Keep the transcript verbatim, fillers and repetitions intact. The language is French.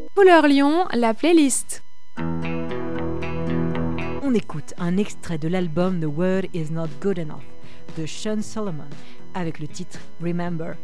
Couleur Lyon, la playlist. On écoute un extrait de l'album The Word Is Not Good Enough de Sean Solomon avec le titre Remember.